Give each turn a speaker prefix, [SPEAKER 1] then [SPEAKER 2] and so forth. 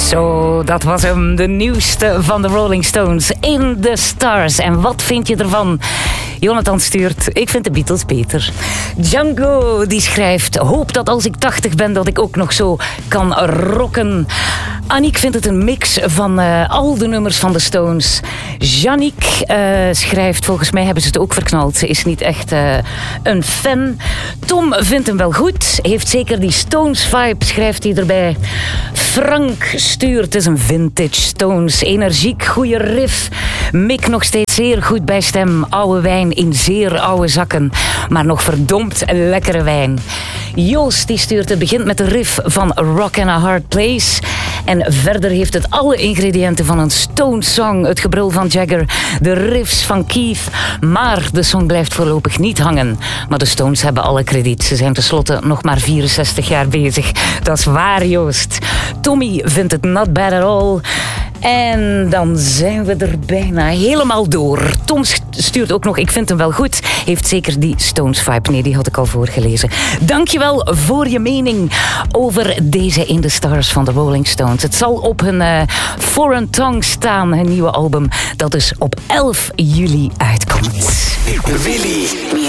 [SPEAKER 1] Zo, dat was hem, de nieuwste van de Rolling Stones, In the Stars. En wat vind je ervan? Jonathan stuurt, ik vind de Beatles beter. Django, die schrijft, hoop dat als ik 80 ben dat ik ook nog zo kan rocken. Aniek vindt het een mix van al de nummers van de Stones. Janiek schrijft, volgens mij hebben ze het ook verknald. Ze is niet echt een fan. Tom vindt hem wel goed. Heeft zeker die Stones-vibe, schrijft hij erbij. Frank stuurt, het is een vintage Stones. Energiek, goede riff. Mick nog steeds zeer goed bij stem. Oude wijn in zeer oude zakken. Maar nog verdomd lekkere wijn. Joost die stuurt, het begint met de riff van Rock and a Hard Place. En verder heeft het alle ingrediënten van een Stones-song. Het gebrul van Jagger, de riffs van Keith. Maar de song blijft voorlopig niet hangen. Maar de Stones hebben alle krediet. Ze zijn tenslotte nog maar 64 jaar bezig. Dat is waar, Joost. Tommy vindt het not bad at all. En dan zijn we er bijna helemaal door. Tom stuurt ook nog, ik vind hem wel goed. Heeft zeker die Stones-vibe. Nee, die had ik al voorgelezen. Dankjewel voor je mening over deze In the Stars van de Rolling Stones. Het zal op hun Foreign Tongue staan, hun nieuwe album. Dat dus op 11 juli uitkomt.
[SPEAKER 2] Willy.